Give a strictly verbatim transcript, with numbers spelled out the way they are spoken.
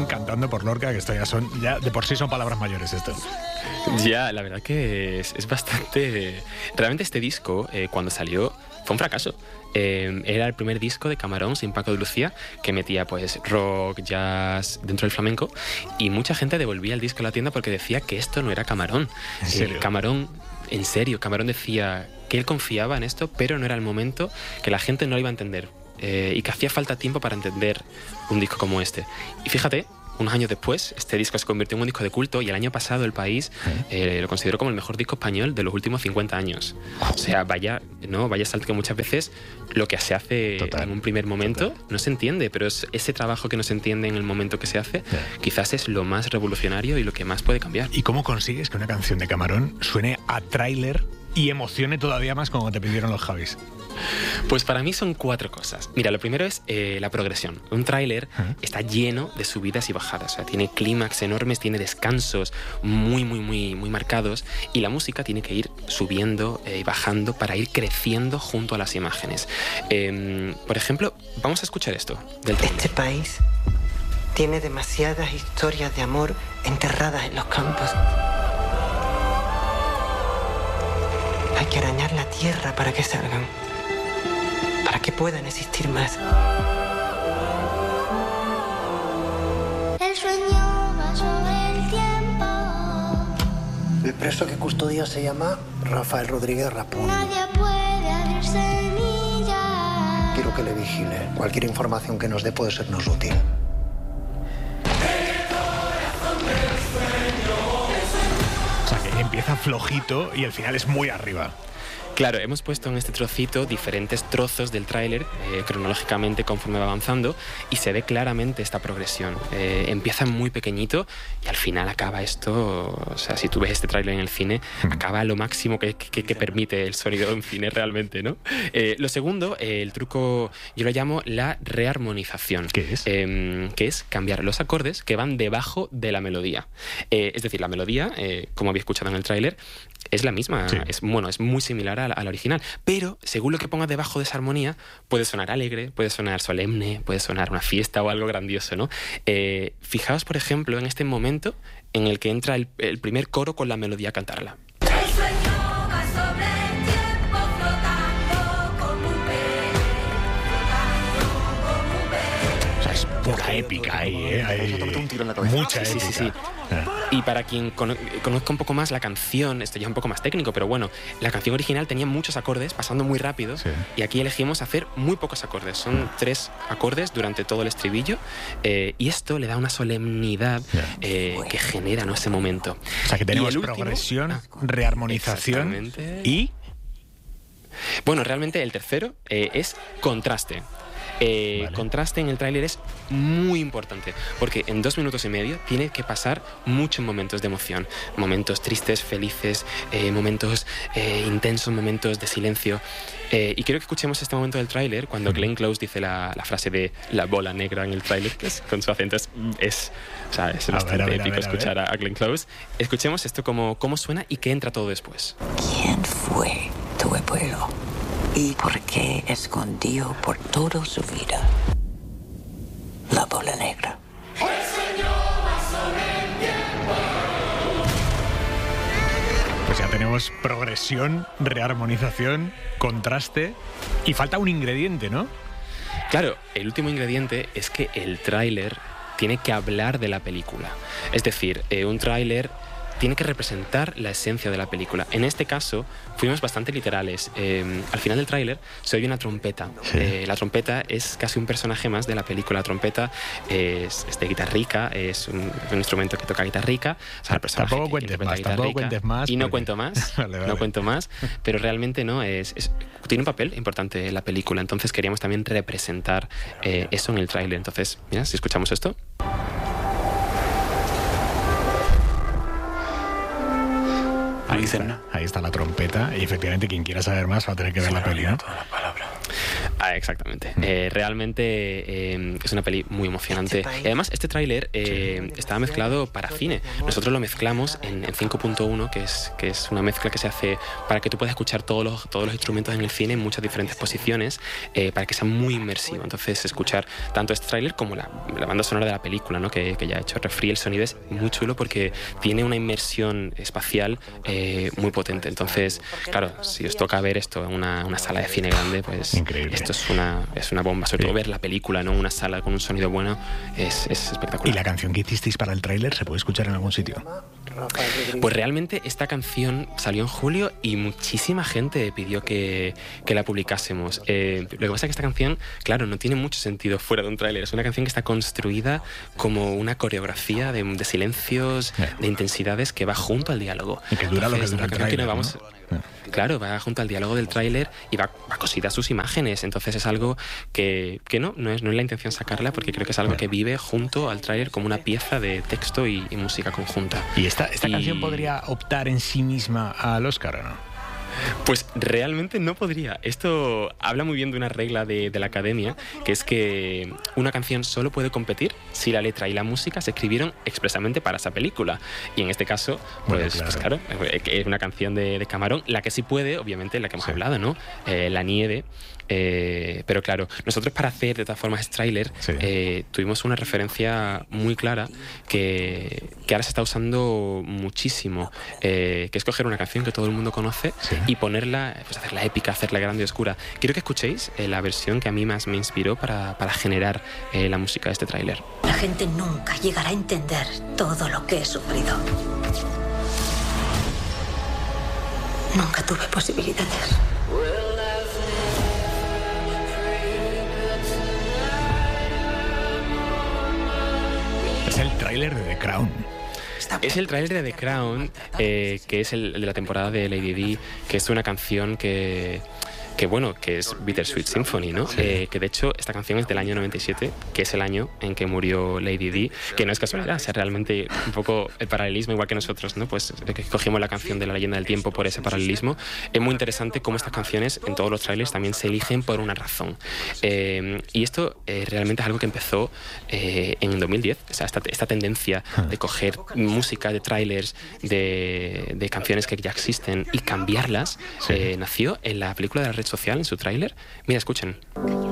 Camarón cantando por Lorca, que esto ya son, ya de por sí son palabras mayores esto. Ya, la verdad que es, es bastante... Realmente este disco, eh, cuando salió, fue un fracaso. Eh, era el primer disco de Camarón sin Paco de Lucía, que metía pues rock, jazz dentro del flamenco, y mucha gente devolvía el disco a la tienda porque decía que esto no era Camarón. ¿En serio? Eh, Camarón, en serio, Camarón decía que él confiaba en esto, pero no era el momento, que la gente no lo iba a entender, eh, y que hacía falta tiempo para entender un disco como este. Y fíjate, unos años después, este disco se convirtió en un disco de culto, y el año pasado el país eh, lo consideró como el mejor disco español de los últimos cincuenta años. O sea, vaya, ¿no? Vaya salto que muchas veces lo que se hace Total. en un primer momento Total. no se entiende, pero es ese trabajo que no se entiende en el momento que se hace, yeah. quizás es lo más revolucionario y lo que más puede cambiar. ¿Y cómo consigues que una canción de Camarón suene a tráiler y emocione todavía más como te pidieron los Javis? Pues para mí son cuatro cosas. Mira, lo primero es eh, la progresión. Un tráiler ¿Eh? está lleno de subidas y bajadas. O sea, tiene clímax enormes, tiene descansos muy, muy, muy, muy marcados, y la música tiene que ir subiendo eh, y bajando para ir creciendo junto a las imágenes. Eh, por ejemplo, vamos a escuchar esto del tráiler. Este país tiene demasiadas historias de amor enterradas en los campos. Hay que arañar la tierra para que salgan, para que puedan existir más. El sueño va sobre el tiempo. El preso que custodia se llama Rafael Rodríguez Rapón. Nadie puede abrir semillas. Quiero que le vigile. Cualquier información que nos dé puede sernos útil. O sea, que empieza flojito y al final es muy arriba. Claro, hemos puesto en este trocito diferentes trozos del tráiler eh, cronológicamente conforme va avanzando, y se ve claramente esta progresión. Eh, empieza muy pequeñito y al final acaba esto, o sea, si tú ves este tráiler en el cine, acaba lo máximo que, que, que permite el sonido en cine realmente, ¿no? Eh, lo segundo, eh, el truco, yo lo llamo la rearmonización. ¿Qué es? Eh, que es cambiar los acordes que van debajo de la melodía. Eh, es decir, la melodía, eh, como había escuchado en el tráiler, es la misma, sí. es, bueno, es muy similar a la, a la original, pero según lo que pongas debajo de esa armonía, puede sonar alegre, puede sonar solemne, puede sonar una fiesta o algo grandioso, ¿no? Eh, fijaos, por ejemplo, en este momento en el que entra el, el primer coro con la melodía a cantarla. Pura épica ahí, ¿eh? Hay mucha épica. Sí, sí, sí. Y para quien cono- conozca un poco más la canción, esto ya es un poco más técnico, pero bueno, la canción original tenía muchos acordes, pasando muy rápido, sí. y aquí elegimos hacer muy pocos acordes. Son tres acordes durante todo el estribillo, eh, y esto le da una solemnidad eh, que genera, ¿no?, ese momento. O sea, que tenemos progresión, último, rearmonización y... Bueno, realmente el tercero eh, es contraste. Eh, vale. Contraste en el tráiler es muy importante, porque en dos minutos y medio tiene que pasar muchos momentos de emoción, momentos tristes, felices, eh, momentos eh, intensos, momentos de silencio, eh, y quiero que escuchemos este momento del tráiler cuando Glenn Close dice la, la frase de la bola negra en el tráiler, que es con su acento, es, es, o sea, es bastante ver, a ver, épico a ver, a escuchar a, a Glenn Close. Escuchemos esto como cómo suena y qué entra todo después. ¿Quién fue tu abuelo? ¿Y por qué escondió por toda su vida la bola negra? El sueño va sobre el tiempo. Pues ya tenemos progresión, rearmonización, contraste, y falta un ingrediente, ¿no? Claro, el último ingrediente es que el tráiler tiene que hablar de la película. Es decir, eh, un tráiler tiene que representar la esencia de la película. En este caso, fuimos bastante literales. Eh, al final del tráiler se oye una trompeta. Sí. Eh, la trompeta es casi un personaje más de la película. La trompeta es, es de guitarrica, es un, un instrumento que toca guitarrica. O sea, el tampoco cuentes más, tampoco cuentes más. Y no porque... cuento más, vale, vale. no cuento más, pero realmente no, es, es, tiene un papel importante en la película. Entonces queríamos también representar eh, eso en el tráiler. Entonces, mira, si escuchamos esto... Ahí está, ahí está la trompeta, y efectivamente quien quiera saber más va a tener que ver la peli, ¿no? Ah, exactamente. Eh, realmente eh, es una peli muy emocionante. Y además, este tráiler eh, estaba mezclado para cine. Nosotros lo mezclamos en, en cinco punto uno, que es, que es una mezcla que se hace para que tú puedas escuchar todos los, todos los instrumentos en el cine en muchas diferentes posiciones, eh, para que sea muy inmersivo. Entonces, escuchar tanto este tráiler como la, la banda sonora de la película, ¿no? que, que ya he hecho Refri, el sonido es muy chulo porque tiene una inmersión espacial eh, muy potente. Entonces, claro, si os toca ver esto en una, una sala de cine grande, pues increíble. Esto es una, es una bomba. Sobre Sí. todo ver la película, ¿no? Una sala con un sonido bueno es, es espectacular. ¿Y la canción que hicisteis para el tráiler se puede escuchar en algún sitio? Pues realmente esta canción salió en julio y muchísima gente pidió que, que la publicásemos. Eh, lo que pasa es que esta canción, claro, no tiene mucho sentido fuera de un tráiler. Es una canción que está construida como una coreografía de, de silencios, de intensidades que va junto al diálogo. Y que dura Entonces, lo que dura una el canción que tráiler, no vamos, ¿no? Claro, va junto al diálogo del tráiler y va, va cosida a sus imágenes. Entonces es algo que, que no, no es, no es la intención sacarla, porque creo que es algo que vive junto al tráiler como una pieza de texto y, y música conjunta. ¿Y esta, esta Y- canción podría optar en sí misma al Oscar o no? Pues realmente no podría. Esto habla muy bien de una regla de, de la academia, que es que una canción solo puede competir si la letra y la música se escribieron expresamente para esa película. Y en este caso, pues, Bueno, pues claro. claro, es una canción de, de Camarón, la que sí puede, obviamente, la que hemos Sí. hablado, ¿no? Eh, La nieve. Eh, pero claro, nosotros para hacer de todas formas este tráiler Sí. eh, tuvimos una referencia muy clara que, que ahora se está usando muchísimo, eh, que es coger una canción que todo el mundo conoce Sí. y ponerla, pues hacerla épica, hacerla grande y oscura. Quiero que escuchéis eh, la versión que a mí más me inspiró para, para generar eh, la música de este tráiler. La gente nunca llegará a entender todo lo que he sufrido. Nunca tuve posibilidades. Es el tráiler de The Crown. Es el tráiler de The Crown, eh, que es el, el de la temporada de Lady Di, que es una canción que, que bueno, que es Bittersweet Symphony, ¿no? Eh, que de hecho esta canción es del año noventa y siete, que es el año en que murió Lady Di, que no es casualidad, o sea, realmente un poco el paralelismo, igual que nosotros, ¿no? Pues que cogimos la canción de La leyenda del tiempo por ese paralelismo. Es muy interesante cómo estas canciones en todos los trailers también se eligen por una razón. Eh, y esto eh, realmente es algo que empezó eh, en dos mil diez, o sea, esta, esta tendencia de coger música de trailers de, de canciones que ya existen y cambiarlas, Sí. eh, nació en la película de la red social, en su tráiler. Mira, escuchen.